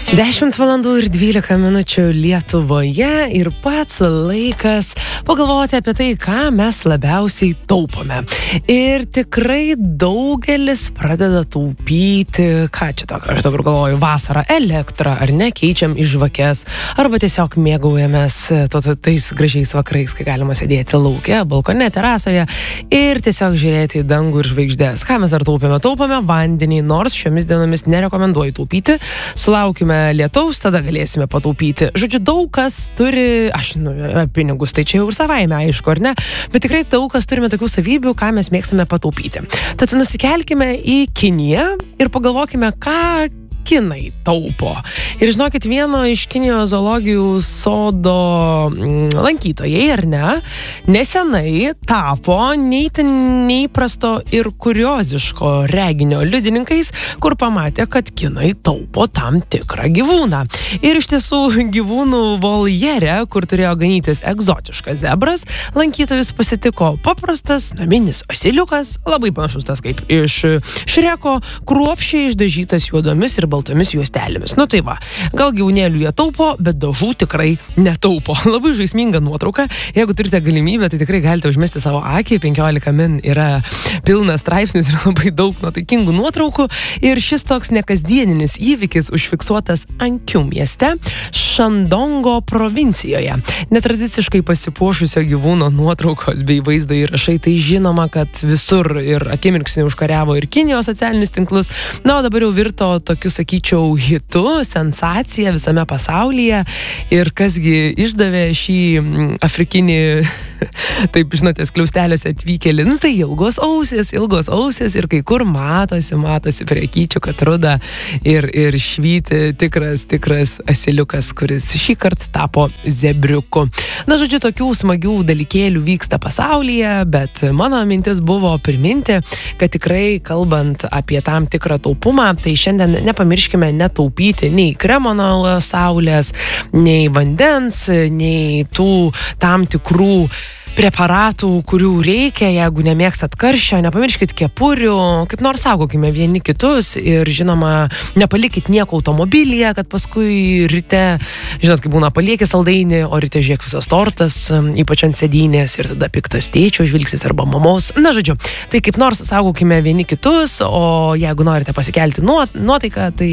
10 valandų ir 12 minučių Lietuvoje ir pats laikas pagalvoti apie tai, ką mes labiausiai taupome. Ir tikrai daugelis pradeda taupyti, ką čia tokio, aš dabar galvoju, vasarą elektrą, ar ne, keičiam į žvakes, arba tiesiog mėgaujamės tais gražiais vakarais, kai galima sėdėti lauke, balkone, terasoje ir tiesiog žiūrėti į dangų ir žvaigždės. Ką mes dar taupėme? Taupame vandenį, nors šiomis dienomis nerekomenduoju taupyti. Sulaukime lietaus, tada galėsime pataupyti. Žodžiu, daug kas turi, pinigus, tai čia jau ir savaime aišku, ar ne? Bet tikrai daug kas turime tokių savybių, ką mes mėgstame pataupyti. Tad nusikelkime į Kiniją ir pagalvokime, ką kinai taupo. Ir žinokit, vieno iš Kinijos zoologijos sodo lankytojai, ar ne, nesenai tapo neįprasto ir kurioziško reginio liudininkais, kur pamatė, kad kinai taupo tam tikrą gyvūną. Ir iš tiesų gyvūnų voljere, kur turėjo ganytis egzotiškas zebras, lankytojus pasitiko paprastas naminis asiliukas, labai panašus tas kaip iš Šreko, kruopščiai išdažytas juodomis ir baltomis juostelėmis. Nu tai va, gal gyvūnėlių jie taupo, bet dažų tikrai netaupo. Labai žaisminga nuotrauka. Jeigu turite galimybę, tai tikrai galite užmesti savo akį. 15 min yra pilnas straipsnis ir labai daug nuotaikingų nuotraukų. Ir šis toks nekasdieninis įvykis užfiksuotas Ankiu mieste, Šandongo provincijoje. Netradiciškai pasipuošusio gyvūno nuotraukos bei vaizdo įrašai, tai žinoma, kad visur ir akimirksniu užkariavo ir Kinijos socialinius tinklus. Na, o dabar jau virto tokiu, sakyčiau, hitu, sensacija visame pasaulyje. Ir kasgi išdavė šį afrikinį, taip žinote, skliaustelėse atvykėlį. Nu, tai ilgos ausės ir kai kur matosi prie akyčių, kad ruda ir švyti tikras asiliukas, kuris šį kartą tapo zebriuku. Na, žodžiu, tokių smagių dalykėlių vyksta pasaulyje, bet mano mintis buvo priminti, kad tikrai kalbant apie tam tikrą taupumą, tai šiandien nepamirškime netaupyti nei kremo nuo saulės, nei vandens, nei tų tam tikrų preparatų, kurių reikia, jeigu nemėgstat karščio, nepamirškit kepurių, kaip nors saugokime vieni kitus ir, žinoma, nepalikit nieko automobilyje, kad paskui ryte, žinot, kaip būna, palieki saldainį, o ryte žiūrėk visas tortas, ypač ant sėdynės ir tada piktas tėčio žvilgsnis arba mamos. Na, žodžiu, tai kaip nors saugokime vieni kitus, o jeigu norite pasikelti nuotaiką, tai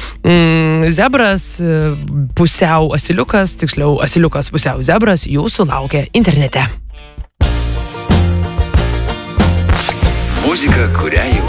zebras pusiau asiliukas, tiksliau asiliukas pusiau zebras, jūsų laukia internete. Muzika, kurią jau